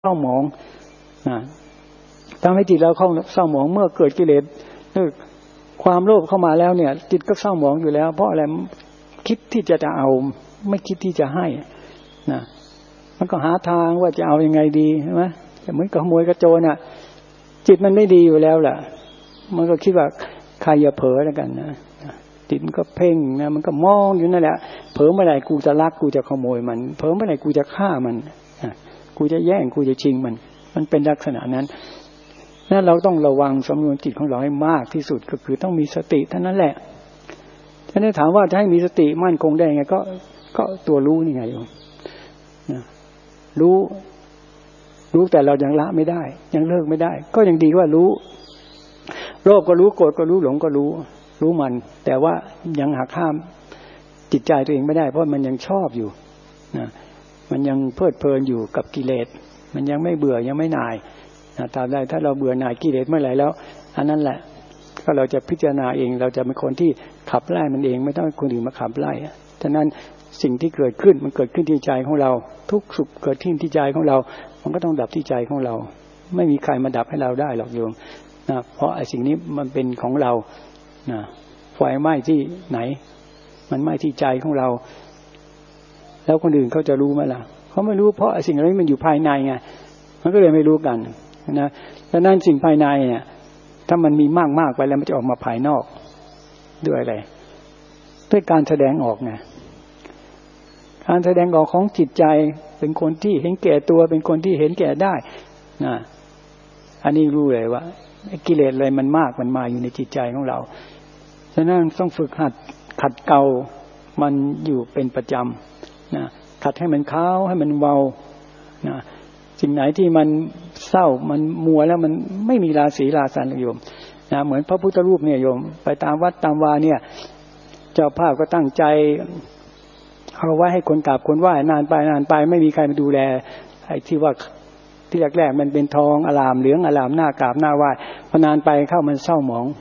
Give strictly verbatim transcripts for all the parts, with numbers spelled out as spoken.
เศร้าหมองนะทำให้จิตเราเข้าเศร้าหมองเมื่อเกิดกิเลสความโลภเข้ามาแล้วเนี่ยจิตก็เศร้าหมองอยู่แล้วเพราะอะไรคิดที่จะจะเอาไม่คิดที่จะให้นะมันก็หาทางว่าจะเอายังไงดีใช่ไหมเหมือนกับขโมยกระโจนอ่ะจิตมันไม่ดีอยู่แล้วแหละมันก็คิดว่าใครอย่าเผลอแล้วกันนะจิตมันก็เพ่งนะมันก็มองอยู่นั่นแหละเผลอเมื่อไหร่กูจะลักกูจะขโมยมันเผลอเมื่อไหร่กูจะฆ่ามันกูจะแย่งกูจะชิงมันมันเป็นลักษณะนั้นนั่นเราต้องระวังสำรวมจิตของเราให้มากที่สุดก็คือต้องมีสติเท่านั้นแหละฉะนั้นถามว่าจะให้มีสติมั่นคงได้ไงก็ก็ตัวรู้นี่ไงโยมนะรู้รู้แต่เรายังละไม่ได้ยังเลิกไม่ได้ก็ยังดีว่ารู้โลภก็รู้โกรธก็รู้หลงก็รู้รู้มันแต่ว่ายังหักห้ามจิตใจตัวเองไม่ได้เพราะมันยังชอบอยู่นะมันยังเพลิดเพลินอยู่กับกิเลสมันยังไม่เบื่อยังไม่หน่ายนะตามใดถ้าเราเบื่อหน่ายกิเลสเมื่อไหร่แล้วอันนั้นแหละก็เราจะพิจารณาเองเราจะเป็นคนที่ขับไล่มันเองไม่ต้องให้คนอื่นมาขับไล่ฉะนั้นสิ่งที่เกิดขึ้นมันเกิดขึ้นที่ใจของเราทุกสุขเกิดขึ้นที่ใจของเรามันก็ต้องดับที่ใจของเราไม่มีใครมาดับให้เราได้หรอกโยมนะเพราะไอ้สิ่งนี้มันเป็นของเรานะไฟไหม้ที่ไหนมันไหม้ที่ใจของเราแล้วคนอื่นเขาจะรู้ไหมล่ะเขาไม่รู้เพราะไอ้สิ่งนี้มันอยู่ภายในไงมันก็เลยไม่รู้กันนะดังนั้นสิ่งภายในเนี่ยถ้ามันมีมากๆไปแล้วมันจะออกมาภายนอกด้วยอะไรด้วยการแสดงออกไงการแสดงออกของจิตใจเป็นคนที่เห็นแก่ตัวเป็นคนที่เห็นแก่ได้นะอันนี้รู้เลยว่ากิเลสอะไรมันมากมันมาอยู่ในจิตใจของเราฉะนั้นต้องฝึกหัดขัดเกลามันอยู่เป็นประจำนะขัดให้มันเข้าให้มันเบานะสิ่งไหนที่มันเศร้ามันมัวแล้วมันไม่มีราศีราสันโยมนะเหมือนพระพุทธรูปเนี่ยโยมไปตามวัดตามวาเนี่ยเจ้าภาพก็ตั้งใจเอาไว้ให้คนกราบคนไหว้นานไปนานไปไม่มีใครมาดูแลไอ้ที่ว่าที่แรกๆมันเป็นทองอลามเหลืองอลามหน้ากราบหน้าไหว้พอนานไปเข้ามันเศร้าหมอง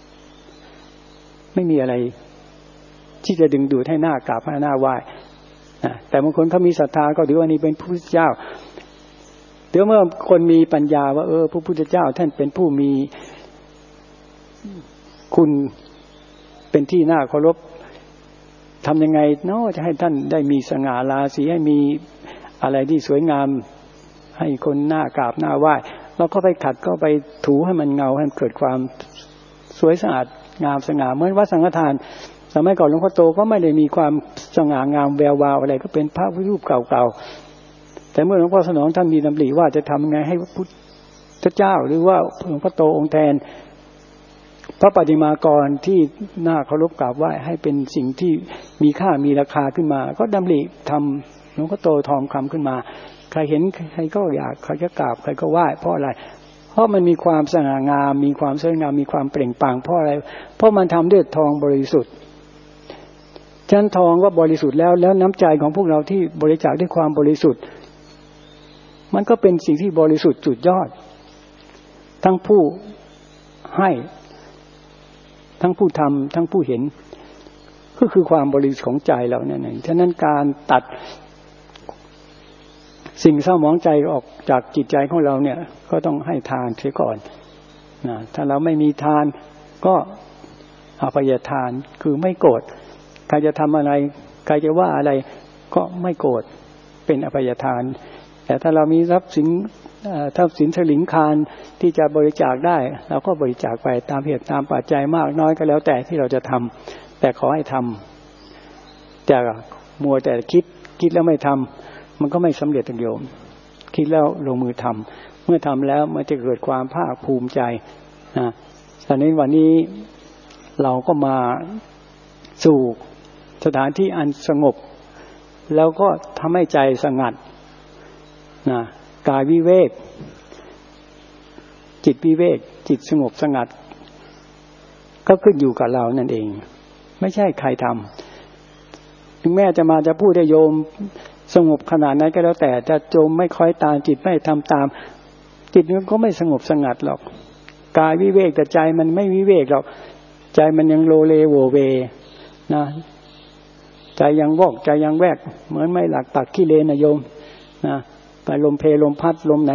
ไม่มีอะไรที่จะดึงดูดให้หน้ากราบหน้าไหว้นะแต่บางคนเขามีศรัทธาก็ถือว่านี่เป็นพระพุทธเจ้าเดี๋ยวเมื่อคนมีปัญญาว่าเออพระพุทธเจ้าท่านเป็นผู้มีคุณเป็นที่น่าเคารพทำยังไงเนาะจะให้ท่านได้มีสง่าราศีให้มีอะไรที่สวยงามให้คนหน้ากราบหน้าไหว้เราก็ไปขัดก็ไปถูให้มันเงาให้มันเกิดความสวยสะอาดงามสง่าเหมือนวัดสังฆทานสมัยก่อนหลวงพ่อโตก็ไม่ได้มีความสง่างามแวววาวอะไรก็เป็นพระรูปเก่าๆแต่เมื่อหลวงพ่อสนองท่านมีดำริว่าจะทำยังไงให้พระพุทธเจ้าหรือว่าหลวงพ่อโตองค์แทนพระปฏิมากรที่น่าเคารพกราบไหว้ให้เป็นสิ่งที่มีค่ามีราคาขึ้นมาก็ดำริทำหลวงพ่อโตทองคำขึ้นมาใครเห็นใครก็อยากใครก็กราบใครก็ไหว้เพราะอะไรเพราะมันมีความสง่างามมีความสวยงามมีความเปล่งปลั่งเพราะอะไรเพราะมันทำด้วยทองบริสุทธิ์ฉะนั้นทองว่าบริสุทธิ์แล้วแล้วน้ำใจของพวกเราที่บริจาคด้วยความบริสุทธิ์มันก็เป็นสิ่งที่บริสุทธิ์สุดยอดทั้งผู้ให้ทั้งผู้ทำทั้งผู้เห็นก็คือความบริสุทธิ์ของใจเราเนี่ยฉะนั้นการตัดสิ่งเศร้าหมองใจออกจากจิตใจของเราเนี่ยก็ต้องให้ทานเสียก่อนนะถ้าเราไม่มีทานก็อภัยทานคือไม่โกรธใครจะทำอะไรใครจะว่าอะไรก็ไม่โกรธเป็นอภัยทานแต่ถ้าเรามีทรัพย์สินทรัพย์สินสลิงคารที่จะบริจาคได้เราก็บริจาคไปตามเหตุตามปัจจัยมากน้อยก็แล้วแต่ที่เราจะทำแต่ขอให้ทำแต่มัวแต่คิดคิดแล้วไม่ทำมันก็ไม่สำเร็จโยมคิดแล้วลงมือทำเมื่อทำแล้วมันจะเกิดความภาคภูมิใจนะฉะนั้นวันนี้เราก็มาสู่สถานที่อันสงบแล้วก็ทำให้ใจสงัดนะกายวิเวกจิตวิเวกจิตสงบสงัดก็ขึ้นอยู่กับเรานั่นเองไม่ใช่ใครทำถึงแม้จะมาจะพูดได้โยมสงบขนาดไหนก็แล้วแต่จะโจมไม่ค่อยตามจิตไม่ทำตามจิตมันก็ไม่สงบสงัดหรอกกายวิเวกแต่ใจมันไม่วิเวกหรอกใจมันยังโลเลโวเวนะใจยังวอกใจยังแวกเหมือนไม่หลักตักขี้เลนนะโยมนะไปลมเพลลมพัดลมไหน